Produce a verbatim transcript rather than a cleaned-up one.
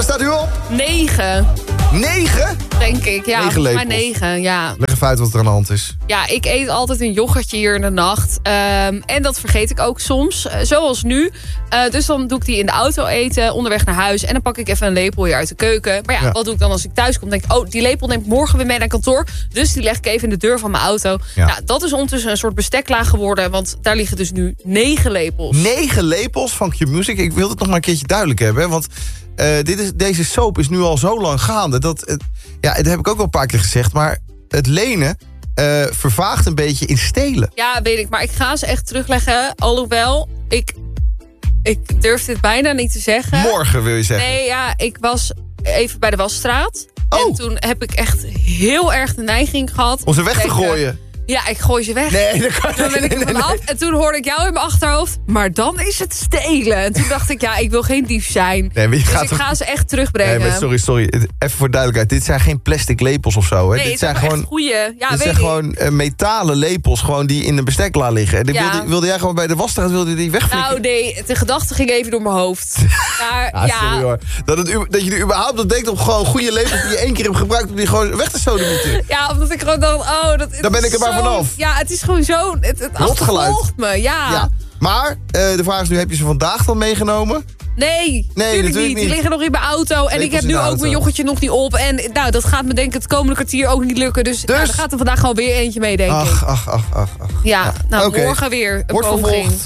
waar staat u op? Negen. Negen? Denk ik, ja. Negen lepels. Maar negen, ja. Leg even uit wat er aan de hand is. Ja, ik eet altijd een yoghurtje hier in de nacht. Um, en dat vergeet ik ook soms. Uh, zoals nu. Uh, dus dan doe ik die in de auto eten. Onderweg naar huis. En dan pak ik even een lepel hier uit de keuken. Maar ja, Ja. wat doe ik dan als ik thuis kom? Denk ik, oh, die lepel neem ik morgen weer mee naar kantoor. Dus die leg ik even in de deur van mijn auto. Ja. Ja, dat is ondertussen een soort besteklaag geworden. Want daar liggen dus nu negen lepels. Negen lepels van Q-Music. Ik wil het nog maar een keertje duidelijk hebben. Want uh, dit is, deze soap is nu al zo lang gaande. Dat, uh, ja, dat heb ik ook al een paar keer gezegd. Maar het lenen uh, vervaagt een beetje in stelen. Ja, weet ik. Maar ik ga ze echt terugleggen. Alhoewel, ik, ik durf dit bijna niet te zeggen. Morgen wil je zeggen. Nee, ja, ik was even bij de wasstraat. Oh. En toen heb ik echt heel erg de neiging gehad. Om ze weg te Denken, gooien. Ja, ik gooi ze weg. Nee, dat kan Toen ben ik er nee, nee, vanaf. nee. En toen hoorde ik jou in mijn achterhoofd. Maar dan is het stelen. En toen dacht ik, ja, ik wil geen dief zijn. Nee, maar je dus gaat ik toch- ga ze echt terugbrengen. Nee, maar sorry, sorry. Even voor duidelijkheid. Dit zijn geen plastic lepels of zo. Hè? Nee, dit het zijn zijn gewoon, goede. Ja, dit weet zijn ik. gewoon uh, metalen lepels gewoon die in de bestekla liggen. En dan Ja. wilde, wilde jij gewoon bij de wasstraat wilde je die wegflikken? Nou, nee, de gedachte ging even door mijn hoofd. Maar Ah, ja, sorry hoor. Dat, het, u- dat je er überhaupt op denkt om gewoon goede lepels die je één keer hebt gebruikt om die gewoon weg te sodemieten. ja, omdat ik gewoon dacht, oh, dat Daar ben ik er maar zo- vanaf. Ja, het is gewoon zo, het, het Rotgeluid. achtervolgt me, ja. Ja. Maar uh, de vraag is nu, heb je ze vandaag dan meegenomen? Nee, natuurlijk natuurlijk niet. Die niet. liggen nog in mijn auto. En Lepels ik heb in nu de ook auto. mijn yoghurtje nog niet op. En nou, dat gaat me denk ik het komende kwartier ook niet lukken. Dus, Dus? Nou, er gaat er vandaag gewoon weer eentje mee, denk ik. Ach, ach, ach, ach. ach. Ja, nou, Oké. morgen weer een Wordt poging. vervolgd.